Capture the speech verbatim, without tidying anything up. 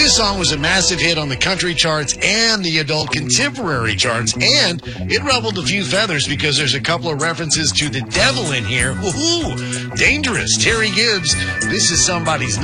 This song was a massive hit on the country charts and the adult contemporary charts, and it ruffled a few feathers because there's a couple of references to the devil in here. Woohoo! Dangerous. Terry Gibbs. This is Somebody's